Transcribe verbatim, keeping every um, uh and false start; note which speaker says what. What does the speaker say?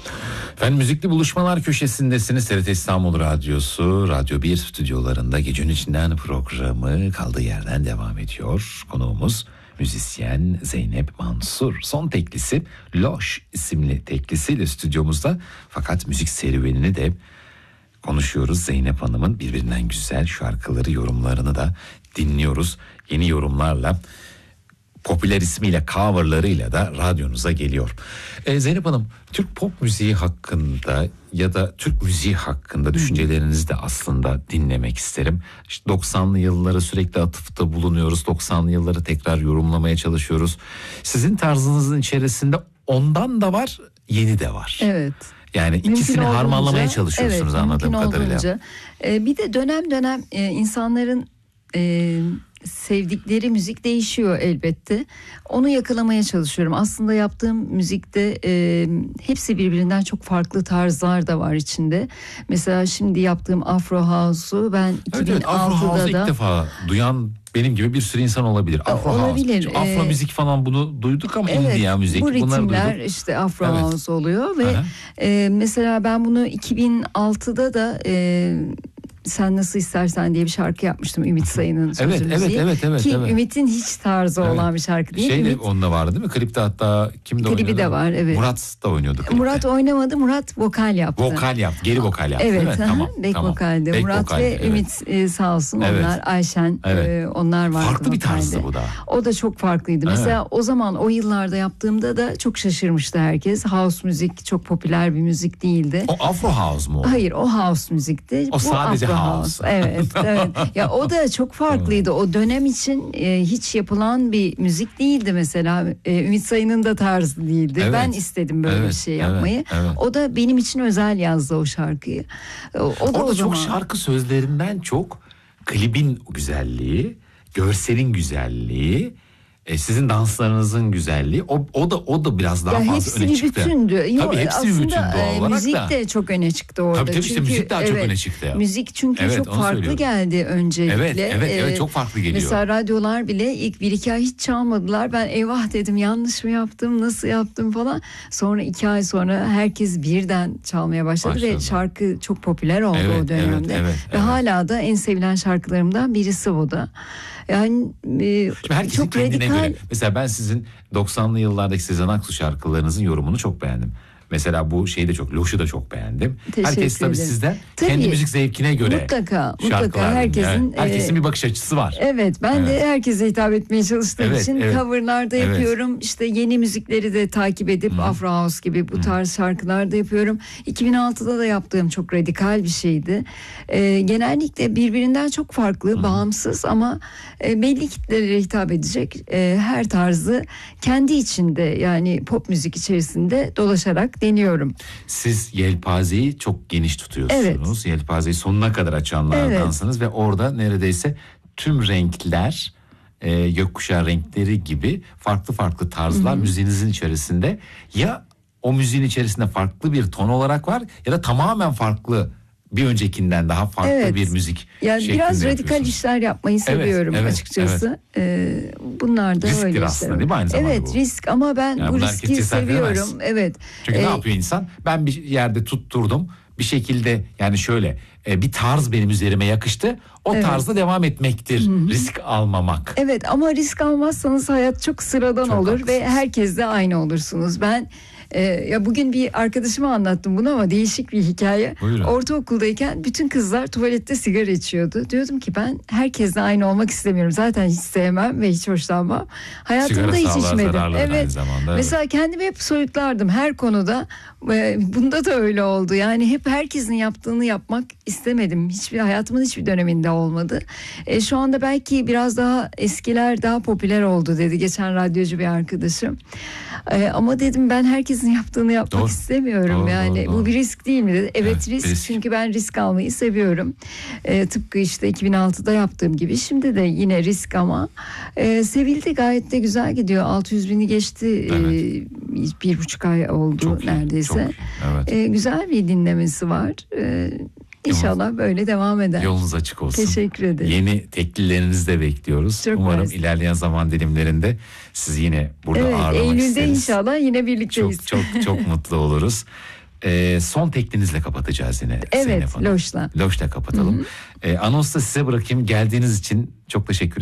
Speaker 1: Efendim, müzikli buluşmalar köşesindesiniz. T R T İstanbul Radyosu, Radyo bir stüdyolarında Gecenin İçinden programı kaldığı yerden devam ediyor. Konuğumuz müzisyen Zeynep Mansur. Son teklisi Loş isimli teklisiyle stüdyomuzda. Fakat müzik serüvenini de konuşuyoruz. Zeynep Hanım'ın birbirinden güzel şarkıları, yorumlarını da dinliyoruz. Yeni yorumlarla, popüler ismiyle, coverlarıyla da radyonuza geliyor. Ee, Zeynep Hanım, Türk pop müziği hakkında ya da Türk müziği hakkında düşüncelerinizi de aslında dinlemek isterim. İşte doksanlı yıllara sürekli atıfta bulunuyoruz. doksanlı yılları tekrar yorumlamaya çalışıyoruz. Sizin tarzınızın içerisinde ondan da var, yeni de var.
Speaker 2: Evet.
Speaker 1: Yani ikisini
Speaker 2: Mümkün
Speaker 1: harmanlamaya
Speaker 2: olduğunca,
Speaker 1: çalışıyorsunuz, evet, anladığım kadarıyla.
Speaker 2: Ee, bir de dönem dönem e, insanların e, sevdikleri müzik değişiyor elbette. Onu yakalamaya çalışıyorum. Aslında yaptığım müzikte e, hepsi birbirinden çok farklı tarzlar da var içinde. Mesela şimdi yaptığım Afro House'u ben
Speaker 1: evet,
Speaker 2: iki bin altıda
Speaker 1: evet, Afro House'u
Speaker 2: da
Speaker 1: ilk defa duyan benim gibi bir sürü insan olabilir. Afro
Speaker 2: olabilir.
Speaker 1: House, Afro
Speaker 2: ee,
Speaker 1: müzik falan bunu duyduk ama
Speaker 2: evet,
Speaker 1: India müzik.
Speaker 2: Bu ritimler
Speaker 1: duyduk.
Speaker 2: işte Afro
Speaker 1: Evet.
Speaker 2: House oluyor ve e, mesela ben bunu iki bin altıda da e, Sen Nasıl İstersen diye bir şarkı yapmıştım, Ümit Sayın'ın sözü
Speaker 1: evet,
Speaker 2: müziği.
Speaker 1: Evet, evet, evet.
Speaker 2: Ki
Speaker 1: evet.
Speaker 2: Ümit'in hiç tarzı
Speaker 1: evet.
Speaker 2: olan bir şarkı değil.
Speaker 1: Şey de
Speaker 2: Ümit,
Speaker 1: onda vardı değil mi? Klipte hatta kimde
Speaker 2: klibi
Speaker 1: oynuyordu?
Speaker 2: de var, evet.
Speaker 1: Murat da oynuyordu klipte.
Speaker 2: Murat oynamadı, Murat vokal yaptı.
Speaker 1: Vokal yaptı, geri vokal yaptı
Speaker 2: evet,
Speaker 1: değil mi? Tamam,
Speaker 2: back
Speaker 1: tamam.
Speaker 2: vokalde.
Speaker 1: Back
Speaker 2: Murat
Speaker 1: vokal,
Speaker 2: ve
Speaker 1: evet.
Speaker 2: Ümit e, sağ olsun,
Speaker 1: Evet.
Speaker 2: onlar, Ayşen,
Speaker 1: Evet.
Speaker 2: e, onlar vardı.
Speaker 1: Farklı bir
Speaker 2: vokalde.
Speaker 1: tarzdı bu da.
Speaker 2: O da çok farklıydı.
Speaker 1: Evet.
Speaker 2: Mesela o zaman, o yıllarda yaptığımda da çok şaşırmıştı herkes. House müzik çok popüler bir müzik değildi.
Speaker 1: O Afro House mu?
Speaker 2: Hayır, o house müzikti.
Speaker 1: O
Speaker 2: Bu
Speaker 1: sadece
Speaker 2: Afro
Speaker 1: house.
Speaker 2: Evet, evet. Ya o da çok farklıydı. O dönem için e, hiç yapılan bir müzik değildi mesela. E, Ümit Sayın'ın da tarzı değildi.
Speaker 1: Evet.
Speaker 2: Ben istedim böyle
Speaker 1: Evet,
Speaker 2: bir şey
Speaker 1: evet,
Speaker 2: yapmayı.
Speaker 1: evet.
Speaker 2: O da benim için özel yazdı o şarkıyı. O, o da
Speaker 1: Orada
Speaker 2: o
Speaker 1: çok
Speaker 2: zaman...
Speaker 1: şarkı sözlerinden çok klibin güzelliği, görselin güzelliği, e, sizin danslarınızın güzelliği, o, o da o da biraz daha
Speaker 2: ya
Speaker 1: fazla
Speaker 2: hepsi
Speaker 1: öne
Speaker 2: bir
Speaker 1: çıktı.
Speaker 2: bütündü. Yo,
Speaker 1: Tabii hepsi
Speaker 2: aslında
Speaker 1: bir bütün doğal
Speaker 2: e,
Speaker 1: olarak
Speaker 2: müzik
Speaker 1: da.
Speaker 2: de çok öne çıktı orada.
Speaker 1: Tabii tabii, işte
Speaker 2: çünkü,
Speaker 1: müzik daha çok
Speaker 2: evet,
Speaker 1: öne çıktı ya.
Speaker 2: Müzik çünkü
Speaker 1: Evet,
Speaker 2: çok
Speaker 1: onu
Speaker 2: farklı
Speaker 1: söylüyorum.
Speaker 2: geldi öncelikle.
Speaker 1: Evet, evet, evet, çok farklı geliyor.
Speaker 2: Mesela radyolar bile ilk bir iki ay hiç çalmadılar. Ben eyvah dedim, yanlış mı yaptım, nasıl yaptım falan. Sonra iki ay sonra herkes birden çalmaya başladı
Speaker 1: Başladı.
Speaker 2: ve şarkı çok popüler oldu
Speaker 1: Evet,
Speaker 2: o dönemde.
Speaker 1: evet, evet,
Speaker 2: ve
Speaker 1: evet.
Speaker 2: hala da en sevilen şarkılarımdan birisi o da. Yani e,
Speaker 1: Şimdi herkesin
Speaker 2: çok
Speaker 1: kendine
Speaker 2: radikal.
Speaker 1: göre. Mesela ben sizin doksanlı yıllardaki Sezen Aksu şarkılarınızın yorumunu çok beğendim. Mesela bu şeyi de çok, Loş'u da çok beğendim.
Speaker 2: Teşekkür
Speaker 1: Herkes tabii
Speaker 2: ederim.
Speaker 1: sizden
Speaker 2: Tabii.
Speaker 1: kendi müzik zevkine göre
Speaker 2: Mutlaka, mutlaka
Speaker 1: şarkılar dinliyor.
Speaker 2: herkesin,
Speaker 1: Evet. Herkesin
Speaker 2: e,
Speaker 1: bir bakış açısı var.
Speaker 2: Evet, ben
Speaker 1: Evet.
Speaker 2: de herkese hitap etmeye çalıştığım
Speaker 1: Evet,
Speaker 2: için
Speaker 1: evet.
Speaker 2: coverlarda
Speaker 1: Evet.
Speaker 2: yapıyorum. İşte yeni müzikleri de takip edip
Speaker 1: Hı.
Speaker 2: Afro House gibi bu tarz şarkılar da yapıyorum. iki bin altıda da yaptığım çok radikal bir şeydi. Ee, genellikle birbirinden çok farklı,
Speaker 1: Hı.
Speaker 2: bağımsız ama e, belli kitlelere hitap edecek e, her tarzı kendi içinde, yani pop müzik içerisinde dolaşarak deniyorum.
Speaker 1: Siz yelpazeyi çok geniş tutuyorsunuz. Evet. Yelpazeyi sonuna kadar açanlardansınız, evet. Ve orada neredeyse tüm renkler, e, gökkuşağı renkleri gibi farklı farklı tarzlar Hı-hı. müziğinizin içerisinde. Ya o müziğin içerisinde farklı bir ton olarak var ya da tamamen farklı, bir öncekinden daha farklı evet. bir müzik
Speaker 2: yani
Speaker 1: şeklinde
Speaker 2: biraz radikal işler yapmayı seviyorum, evet, evet, açıkçası. Evet. Ee, bunlar da
Speaker 1: risktir
Speaker 2: öyle
Speaker 1: aslında
Speaker 2: işler.
Speaker 1: değil mi aynı zamanda
Speaker 2: evet,
Speaker 1: bu?
Speaker 2: risk ama ben yani bu riski seviyorum. Evet.
Speaker 1: Çünkü
Speaker 2: ee,
Speaker 1: ne yapıyor insan? Ben bir yerde tutturdum. Bir şekilde, yani şöyle bir tarz benim üzerime yakıştı. O evet. tarzda devam etmektir. Hı-hı. Risk almamak.
Speaker 2: Evet, ama risk almazsanız hayat çok sıradan çok olur haklısınız. Ve herkes de aynı olursunuz. Ben Ee, ya bugün bir arkadaşıma anlattım bunu ama değişik bir hikaye.
Speaker 1: Buyurun.
Speaker 2: Ortaokuldayken bütün kızlar tuvalette sigara içiyordu. Diyordum ki ben herkesle aynı olmak istemiyorum. Zaten hiç sevmem ve hiç hoşlanmam. Hayatımda
Speaker 1: sigara
Speaker 2: hiç içmedim.
Speaker 1: Evet. Zamanda,
Speaker 2: mesela evet. kendimi hep soyutlardım her konuda. Ee, bunda da öyle oldu. Yani hep herkesin yaptığını yapmak istemedim. Hiçbir hayatımın hiçbir döneminde olmadı. Ee, şu anda belki biraz daha eskiler daha popüler oldu dedi geçen radyocu bir arkadaşım. Ee, ama dedim ben herkesin yaptığını yapmak doğru. istemiyorum. Doğru, yani doğru, doğru. Bu bir risk değil mi dedi. Evet, evet risk, risk çünkü ben risk almayı seviyorum. Ee, tıpkı işte iki bin altıda yaptığım gibi şimdi de yine risk ama e, sevildi, gayet de güzel gidiyor. altı yüz bini geçti. Evet. E, bir buçuk ay oldu çok neredeyse. Çok, evet. e, güzel bir dinlemesi var. E, İnşallah Yolunuz, böyle devam eder.
Speaker 1: Yolunuz açık olsun.
Speaker 2: Teşekkür ederim.
Speaker 1: Yeni teklilerinizi de bekliyoruz. Çok Umarım mersi. ilerleyen zaman dilimlerinde sizi yine burada evet, ağırlamak
Speaker 2: Eylül'de
Speaker 1: isteriz.
Speaker 2: Eylül'de inşallah yine birlikteyiz.
Speaker 1: Çok çok çok mutlu oluruz. Ee, son teklinizle kapatacağız yine.
Speaker 2: Evet,
Speaker 1: Zeynep Hanım.
Speaker 2: loşla.
Speaker 1: Loşla kapatalım. Ee, anonsu da size bırakayım. Geldiğiniz için çok teşekkür